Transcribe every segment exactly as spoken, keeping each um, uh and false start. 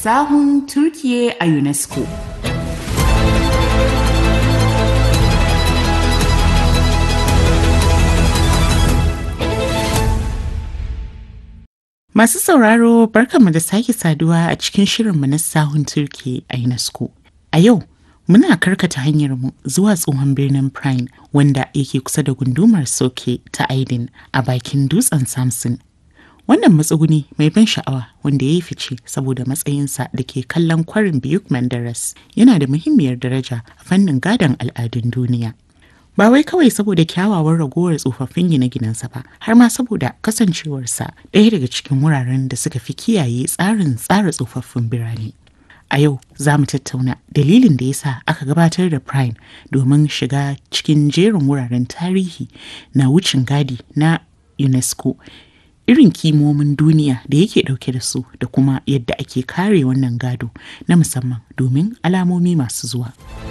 Sahun Turkiye a UNESCO. Masu sauraro barkanmu da sake saduwa a cikin shirinmu na sahun Turkiye a UNESCO. A yau, muna karkata hanyarmu zuwa tsohon birnin Prime wanda yake kusa da gundumar Soke ta Aydin a bakin dutsen Samsun. Wannan matsuguni mai ban sha'awa wanda ya yi fice saboda matsayinsa da ke kallon kwarin Büyük Menderes yana da muhimmiyar daraja a fannin gadon al'adun duniya. Ba wai kawai saboda kyawawan ragowar tsofaffin gine-ginensa ba, har ma saboda kasancewarsa ɗaya daga cikin wuraren da suka fi kiyaye tsarin tsara tsofaffin birane. A yau za mu tattauna dalilin da ya sa aka gabatar da Prime domin shiga cikin jerin wuraren tarihi na wucin gadi na UNESCO, irin kimomin duniya da yake ɗauke da su da kuma yadda ake kare wannan gado na musamman domin alamomi masu zuwa.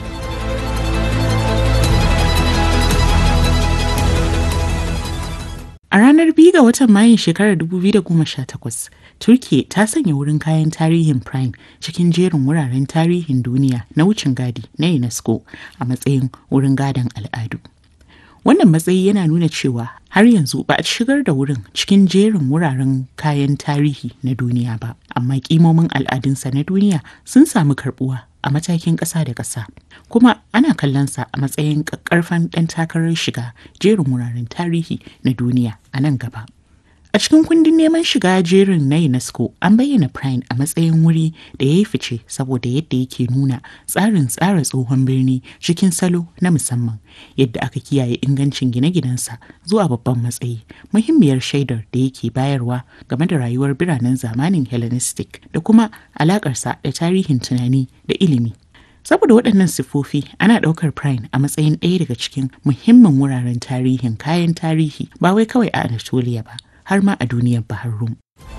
A ranar biyu ga watan Mayun shekarar dubu biyu da goma sha takwas, Turkiyya ta sanya wurin kayan tarihin Prime cikin jerin wuraren tarihin duniya na wucin gadi na UNESCO a matsayin wurin gadon al'adu. Wannan matsayi yana nuna cewa har yanzu ba a shigar da wurin cikin jerin wuraren kayan tarihi na duniya ba, amma kimomin al'adunsa na duniya sun samu karbuwa a matakin ƙasa da ƙasa, kuma ana kallonsa a matsayin ƙaƙƙarfan ɗan takarar shiga jerin wuraren tarihi na duniya a nan gaba. A cikin kundin neman shiga jerin na UNESCO, an bayyana Prime a matsayin wuri da ya yi fice saboda yadda yake nuna tsarin tsara tsohon birni cikin salo na musamman, yadda aka kiyaye ingancin gine-ginensa zuwa babban matsayi, muhimmiyar shaidar da yake bayarwa game da rayuwar biranen zamanin Hellenistic da kuma alakarsa da tarihin tunani da ilimi. Saboda waɗannan siffofi, ana ɗaukar Prime a matsayin ɗaya daga cikin muhimman wuraren tarihin kayan tarihi ba wai kawai a Anatolia ba, har ma a duniyar Bahar Rum.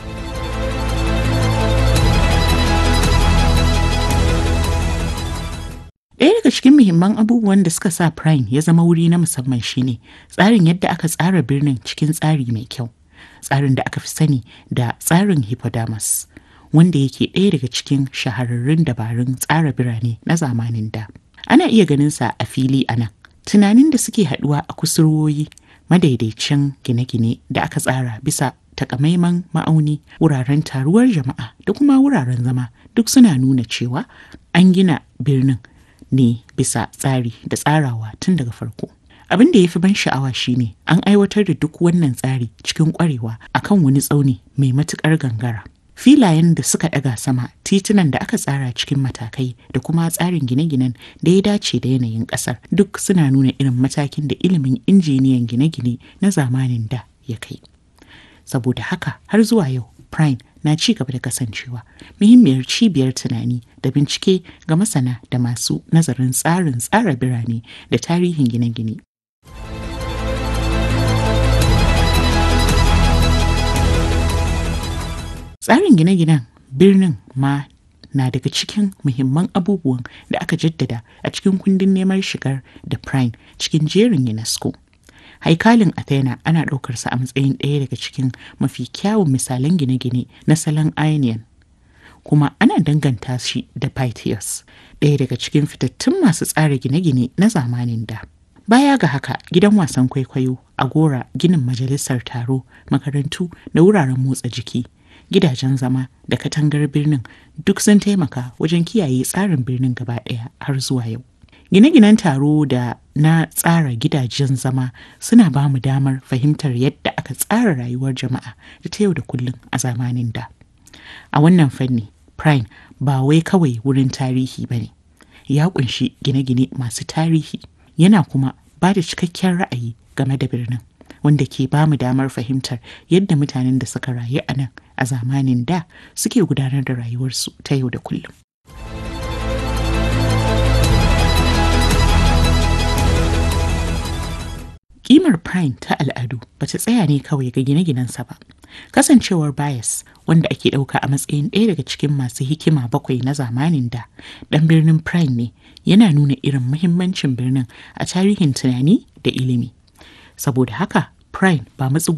Ɗaya daga cikin muhimman abubuwan da suka sa Prime ya zama wuri na musamman shine tsarin yadda aka tsara birnin cikin tsari mai kyau, tsarin da aka fi sani da tsarin Hippodamus, wanda yake ɗaya daga cikin shahararrun dabarun tsara birane na zamanin da. Ana iya ganin sa a fili a nan. Tunanin da suke haɗuwa a kusurwoyi, madaidaicin gine-gine da aka tsara bisa takamaiman ma'auni, wuraren taruwar jama'a da kuma wuraren zama duk suna nuna cewa an gina birnin ne bisa tsari da tsarawa tun daga farko. Abin da ya fi ban sha'awa shine an aiwatar da duk wannan tsari cikin ƙwarewa akan wani tsauni mai matuƙar gangara. Filayen da suka ɗaga sama, titunan da aka tsara cikin matakai da kuma tsarin gine-ginen da ya dace da yanayin ƙasar duk suna nuna irin matakin da ilimin injiniyan gine-gine na zamanin da ya kai. Saboda haka har zuwa yau, Prime na ci gaba da kasancewa muhimmiyar cibiyar tunani da bincike ga masana da masu nazarin tsarin tsara birane da tarihin gine-gine. Tsarin gine-ginen birnin ma na daga cikin muhimman abubuwan da aka jaddada a cikin kundin neman shigar da Prime cikin jerin UNESCO. Haikalin Athena ana ɗaukarsa a matsayin ɗaya daga cikin mafi kyawun misalan gine-gine na salon Ionian, kuma ana danganta shi da Pythias, ɗaya daga cikin fitattun masu tsara gine-gine na zamanin da. Baya ga haka, gidan wasan kwaikwayo, agora, ginin majalisar taro, makarantu da wuraren motsa jiki, gidajen zama da katangar birnin duk sun taimaka wajen kiyaye tsarin birnin gaba ɗaya har zuwa yau. Gine-ginen taro da na tsara gidajen zama suna ba mu damar fahimtar yadda aka tsara rayuwar jama'a da ta yau da kullum a zamanin da. A wannan fanni, Prime ba wai kawai wurin tarihi ba ne, ya kunshi gine-gine masu tarihi, yana kuma ba da cikakken ra'ayi game da birnin, wanda ke ba mu damar fahimtar yadda mutanen da suka rayu a nan a zamanin da suke gudanar da rayuwarsu ta yau da kullum. Ƙimar Prime ta al'adu ba ta tsaya ne kawai ga gine-ginensa ba. Kasancewar Bias, wanda ake ɗauka a matsayin ɗaya daga cikin masu hikima bakwai na zamanin da, ɗan birnin Prime ne, yana nuna irin muhimmancin birnin a tarihin tunani da ilimi. Saboda haka, Prime ba matsugunni